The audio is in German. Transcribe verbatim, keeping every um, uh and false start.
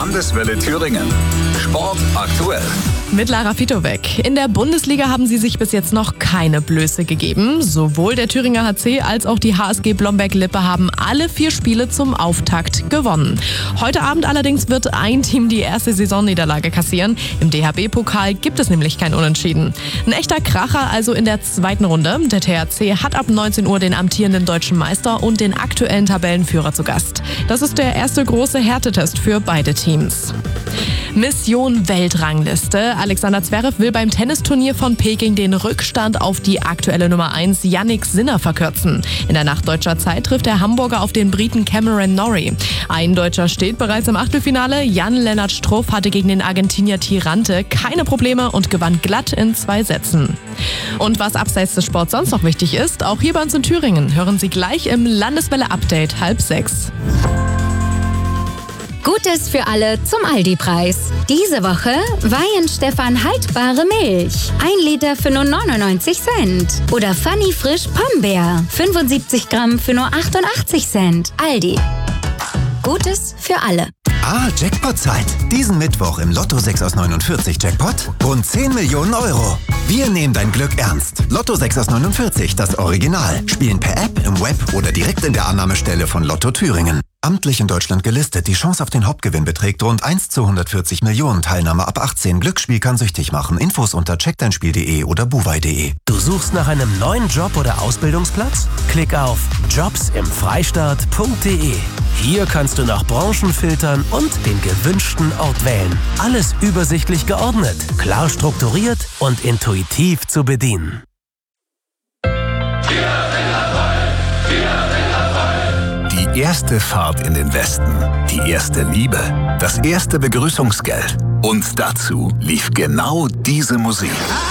Landeswelle Thüringen. Sport aktuell. Mit Lara Fitowek. In der Bundesliga haben sie sich bis jetzt noch keine Blöße gegeben. Sowohl der Thüringer H C als auch die H S G Blomberg-Lippe haben alle vier Spiele zum Auftakt gewonnen. Heute Abend allerdings wird ein Team die erste Saisonniederlage kassieren. Im D H B-Pokal gibt es nämlich kein Unentschieden. Ein echter Kracher also in der zweiten Runde. Der T H C hat ab neunzehn Uhr den amtierenden deutschen Meister und den aktuellen Tabellenführer zu Gast. Das ist der erste große Härtetest für beide Teams. Mission Weltrangliste. Alexander Zverev will beim Tennisturnier von Peking den Rückstand auf die aktuelle Nummer eins Jannik Sinner verkürzen. In der Nacht deutscher Zeit trifft der Hamburger auf den Briten Cameron Norrie. Ein Deutscher steht bereits im Achtelfinale. Jan-Lennart Struff hatte gegen den Argentinier Tirante keine Probleme und gewann glatt in zwei Sätzen. Und was abseits des Sports sonst noch wichtig ist, auch hier bei uns in Thüringen, hören Sie gleich im Landeswelle-Update halb sechs. Gutes für alle zum Aldi-Preis. Diese Woche Weihenstephan haltbare Milch. ein Liter für nur neunundneunzig Cent. Oder Funny Frisch Pombeer. fünfundsiebzig Gramm für nur achtundachtzig Cent. Aldi. Gutes für alle. Ah, Jackpot-Zeit. Diesen Mittwoch im Lotto sechs aus neunundvierzig Jackpot rund zehn Millionen Euro. Wir nehmen dein Glück ernst. Lotto sechs aus neunundvierzig, das Original. Spielen per App, im Web oder direkt in der Annahmestelle von Lotto Thüringen. Amtlich in Deutschland gelistet. Die Chance auf den Hauptgewinn beträgt rund eins zu hundertvierzig Millionen. Teilnahme ab achtzehn. Glücksspiel kann süchtig machen. Infos unter check dein spiel punkt de oder buwei punkt de. Du suchst nach einem neuen Job oder Ausbildungsplatz? Klick auf jobs im freistaat punkt de. Hier kannst du nach Branchen filtern und den gewünschten Ort wählen. Alles übersichtlich geordnet, klar strukturiert und intuitiv zu bedienen. Die erste Fahrt in den Westen, die erste Liebe, das erste Begrüßungsgeld. Und dazu lief genau diese Musik.